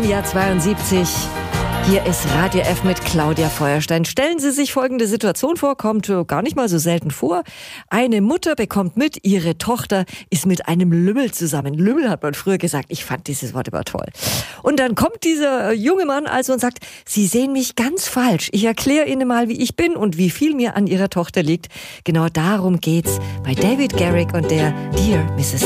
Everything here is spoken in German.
dem Jahr 72. Hier ist Radio F mit Claudia Feuerstein. Stellen Sie sich folgende Situation vor, kommt gar nicht mal so selten vor. Eine Mutter bekommt mit, ihre Tochter ist mit einem Lümmel zusammen. Lümmel hat man früher gesagt. Ich fand dieses Wort aber toll. Und dann kommt dieser junge Mann also und sagt, Sie sehen mich ganz falsch. Ich erkläre Ihnen mal, wie ich bin und wie viel mir an Ihrer Tochter liegt. Genau darum geht's bei David Garrick und der Dear Mrs.